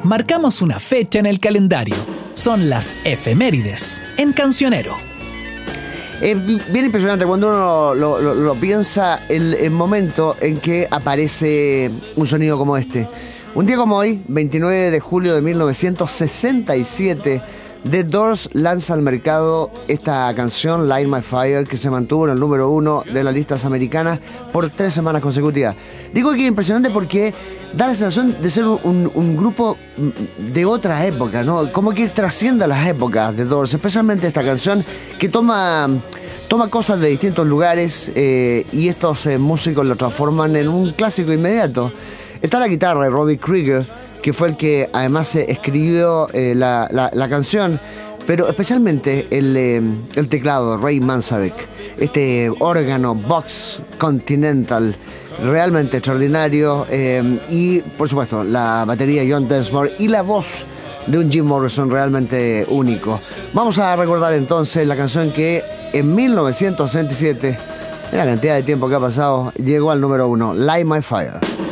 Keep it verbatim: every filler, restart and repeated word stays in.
marcamos una fecha en el calendario. Son las efemérides en Cancionero. Es bien impresionante cuando uno lo, lo, lo piensa, el, el momento en que aparece un sonido como este. Un día como hoy, veintinueve de julio de mil novecientos sesenta y siete, The Doors lanza al mercado esta canción, Light My Fire, que se mantuvo en el número uno de las listas americanas por tres semanas consecutivas. Digo que es impresionante porque da la sensación de ser un, un grupo de otra época, ¿no? Como que trasciende las épocas de Doors, especialmente esta canción que toma, toma cosas de distintos lugares eh, y estos eh, músicos lo transforman en un clásico inmediato. Está la guitarra de Robbie Krieger, que fue el que además eh, escribió eh, la, la, la canción, pero especialmente el, eh, el teclado de Ray Manzarek, este órgano Vox Continental, realmente extraordinario, eh, y por supuesto la batería de John Densmore y la voz de un Jim Morrison realmente único. Vamos a recordar entonces la canción que en mil novecientos sesenta y siete, en la cantidad de tiempo que ha pasado, llegó al número uno, Light My Fire.